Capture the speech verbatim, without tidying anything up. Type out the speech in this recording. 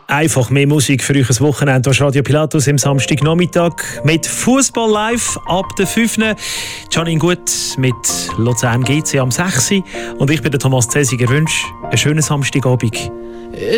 Einfach mehr Musik für euch ein Wochenende. Das Radio Pilatus am Samstagnachmittag mit Fußball live ab der fünf. Janine Gut mit Luzern G C am sechs. Und ich bin der Thomas Cäsiger. Wünsche einen schönen Samstagabend.